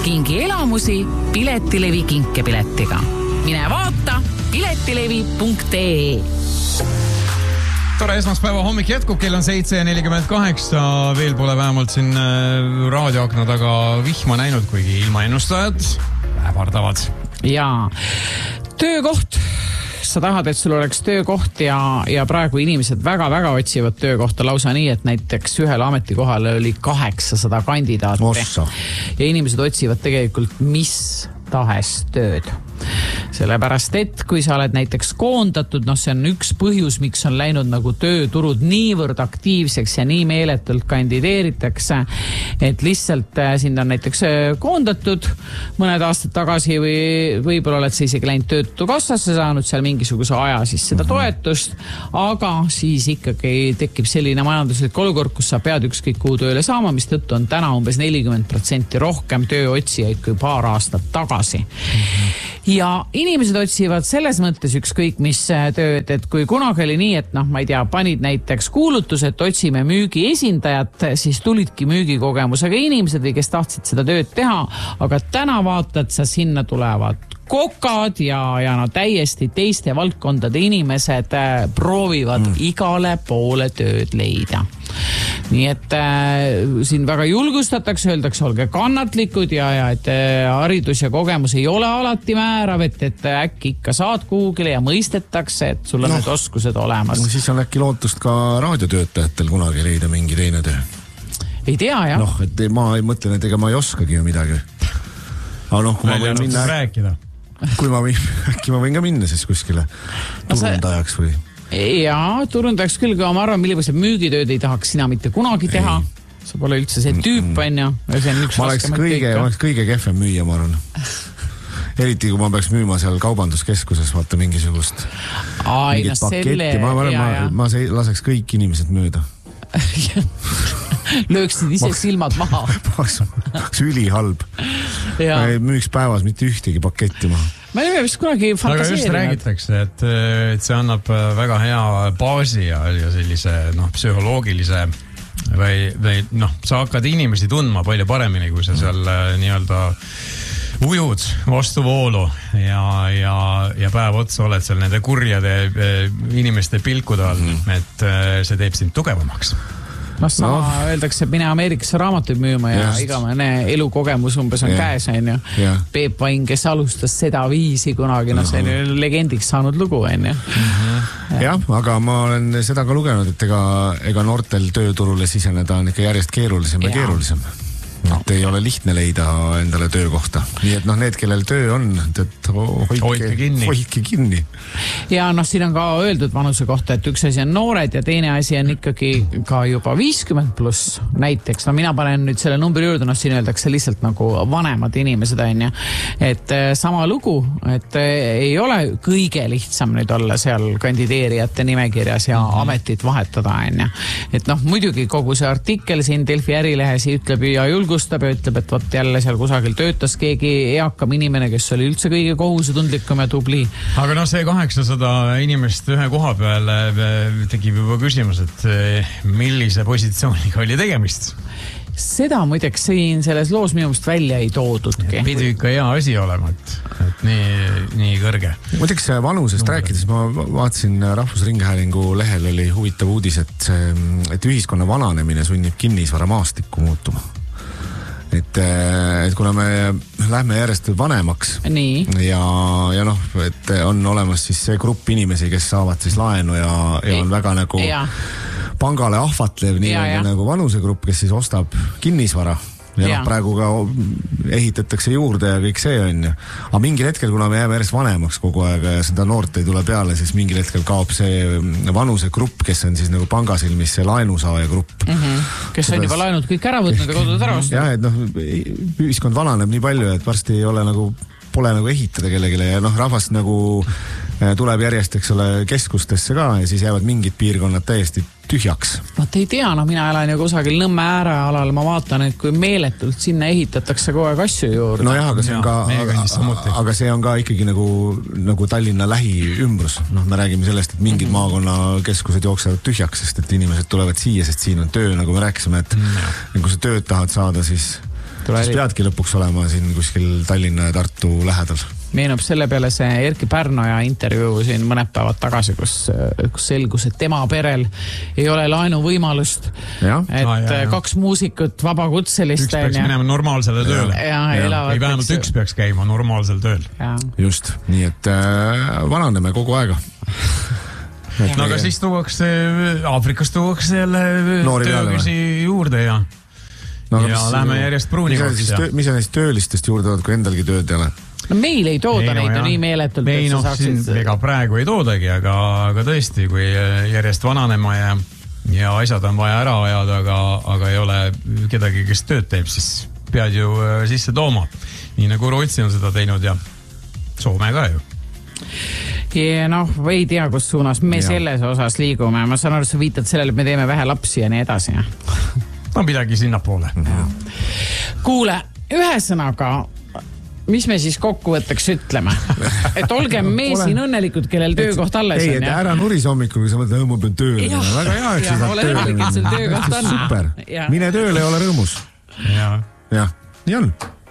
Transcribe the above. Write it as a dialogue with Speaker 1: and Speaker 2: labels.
Speaker 1: Kingi elamusi Piletilevi kinkepiletiga. Mine vaata piletilevi.ee.
Speaker 2: Tore esmaspäeva hommik jätkub, kell on 7:48. Veel pole vähemalt siin raadioakna taga vihma näinud, kuigi ilmaennustajad ähvardavad.
Speaker 3: Ja töökoht. Sa tahad, et sul oleks töökoht ja praegu inimesed väga-väga otsivad töökohta lausa nii, et näiteks ühel ametikohal oli 800 kandidaati.
Speaker 4: Ossa.
Speaker 3: Ja inimesed otsivad tegelikult mis tahes tööd. Sellepärast, et kui sa oled näiteks koondatud, see on üks põhjus, miks on läinud nagu tööturud niivõrd aktiivseks ja nii meeletult kandideeritakse, et lihtsalt sind on näiteks koondatud mõned aastad tagasi või võib-olla oled sa isegi läinud töötukassasse, saanud seal mingisuguse aja siis seda toetust, aga siis ikkagi tekib selline majanduslik olukord, kus sa pead ükskõik kuhu tööle saama, mis tõttu on täna umbes 40% rohkem tööotsijaid kui paar aastat tagasi. Ja inimesed otsivad selles mõttes ükskõik mis tööd, et kui kunagi oli nii, et ma ei tea, panid näiteks kuulutuse, et otsime müügiesindajat, siis tulidki müügikogemusega inimesed või kes tahtsid seda tööd teha, aga täna vaatad sa sinna tulevad kokad ja täiesti teiste valdkondade inimesed proovivad igale poole tööd leida. Nii et siin väga julgustatakse, öeldakse, olge kannatlikud ja et haridus ja kogemus ei ole alati määrav, et äkki ikka saad kuhugile ja mõistetakse, et sul on need oskused olemas.
Speaker 4: Siis on äkki lootust ka raadiotöötajatel kunagi leida mingi teine töö.
Speaker 3: Ei tea, jah.
Speaker 4: Et ma mõtlen, et ega ma ei oskagi ju midagi. Aga kui ma võin minna...
Speaker 2: rääkida.
Speaker 4: Kui äkki ma võin ka minna siis kuskile turundajaks või...
Speaker 3: Jaa, turundajaks küll, kui ma arvan, millised müügitööd ei tahaks sina mitte kunagi teha. Sa pole üldse see tüüp, on ju.
Speaker 4: Ma oleks kõige kehvem müüa, ma arvan. Eriti, kui ma peaks müüma seal kaubanduskeskuses, vaata mingisugust mingit paketti. Ma laseks kõik inimesed mööda.
Speaker 3: Lööksid ise silmad maha.
Speaker 4: See üli halb. Ma ei müüks päevas mitte ühtegi paketti maha.
Speaker 3: Ma ei ole vist kunagi fantaseerinud.
Speaker 2: Aga just räägitakse, et see annab väga hea baasi ja sellise psühholoogilise või sa hakkad inimesi tundma palju paremini, kui sa seal nii-öelda ujud vastu voolu ja päev otsa oled seal nende kurjade inimeste pilkude all, et see teeb sind tugevamaks.
Speaker 3: Öeldakse, et mine Ameerikasse raamatuid müüma ja igavene elukogemus umbes on käes, on ju. Peep Vain, kes alustas seda viisi kunagi, see on legendiks saanud lugu, on ju.
Speaker 4: Jah, aga ma olen seda ka lugenud, et ega noortel tööturule siseneda on ikka järjest keerulisem ja keerulisem. Et ei ole lihtne leida endale töökohta. Nii et need, kellel töö on, hoidke kinni.
Speaker 3: Ja siin on ka öeldud vanuse kohta, et üks asi on noored ja teine asi on ikkagi ka juba 50 pluss näiteks. Mina panen nüüd selle numbri juurde, siin öeldakse lihtsalt nagu vanemad inimesed, on ju. Et sama lugu, et ei ole kõige lihtsam nüüd olla seal kandideerijate nimekirjas ja ametit vahetada, on ju. Et muidugi kogu see artikkel siin Delfi ärilehes ütleb ja julgustab ja ütleb, et võt jälle seal kusagil töötas keegi eakam inimene, kes oli üldse kõige kohusetundlikum ja tubli.
Speaker 2: Aga see 800 inimest ühe koha peal tekib juba küsimus, et millise positsiooniga oli tegemist?
Speaker 3: Seda muideks siin selles loos minu meelest välja ei toodudki.
Speaker 2: Pidi ikka hea asi olema, et nii kõrge.
Speaker 4: Muideks vanusest rääkides, ma vaatasin Rahvusringhäälingu lehel oli huvitav uudis, et ühiskonna vananemine sunnib kinnisvara maastikku muutuma. Et kuna me lähme järjest vanemaks ja et on olemas siis see grupp inimesi, kes saavad siis laenu ja on väga nagu pangale ahvatlev nagu vanusegrupp, kes siis ostab kinnisvara. Ja praegu ka ehitatakse juurde ja kõik see on. Aga mingil hetkel, kuna me jääme järjest vanemaks kogu aeg ja seda noort ei tule peale, siis mingil hetkel kaob see vanuse grupp, kes on siis nagu pangasilmis see laenusaaja grupp.
Speaker 3: Kes on juba laenud kõik ära võtnud ja kodud ära vastu.
Speaker 4: Ja, et ühiskond vananeb nii palju, et varsti ei ole pole ehitada kellegile ja rahvas tuleb järjest, eks ole, keskustesse ka ja siis jäävad mingid piirkonnad täiesti tühjaks.
Speaker 3: Vaat ei tea, mina elan ju kusagil Nõmme äärealal, ma vaatan, et kui meeletult sinna ehitatakse kogu aeg asju juurde.
Speaker 4: No jah, aga see on ka ikkagi nagu Tallinna lähiümbrus. Me räägime sellest, et mingid maakonnakeskused jooksevad tühjaks, sest et inimesed tulevad siia, sest siin on töö, nagu me rääkisime, et kui sa tööd tahad saada, siis siis peadki lõpuks olema siin kuskil Tallinna ja Tartu lähedal.
Speaker 3: Meenub selle peale see Erki Pärnoja intervjuu siin mõned päevad tagasi, kus selgus, et tema perel ei ole laenuvõimalust. Et 2 muusikut vabakutselist.
Speaker 2: Üks peaks minema normaalsele tööle. Või vähemalt üks peaks käima normaalsel tööl.
Speaker 4: Just, nii et vananeme kogu aega.
Speaker 2: No aga siis Aafrikast tuuakse jälle tööküsi juurde ja läheme järjest pruunimaks.
Speaker 4: Mis on neist töölistest juurde, kui endalgi tööd ei ole?
Speaker 3: No meil ei tooda neid ju nii meeletult, et sa saaksid...
Speaker 2: Ega praegu ei toodagi, aga tõesti, kui järjest vananema ja asjad on vaja ära ajada, aga ei ole kedagi, kes tööd teeb, siis pead ju sisse tooma. Nii nagu Rootsi on seda teinud ja Soome ka ju.
Speaker 3: Ja ei tea, kus suunas me selles osas liigume. Ma saan aru, sa viitad sellele, et me teeme vähe lapsi ja nii edasi.
Speaker 2: No midagi sinnapoole.
Speaker 3: Kuule, ühesõnaga... Mis me siis kokkuvõtteks ütleme? Et olgem me siin õnnelikud, kellel töökoht alles on.
Speaker 4: Ei, et ära nuris hommikul, kui sa mõtled, ma pean tööle. Väga hea, et sa saad
Speaker 3: tööle. Ole õnnelik, et sul töökoht on.
Speaker 4: Super. Mine tööle ja ole rõõmus.
Speaker 2: Ja,
Speaker 4: nii on.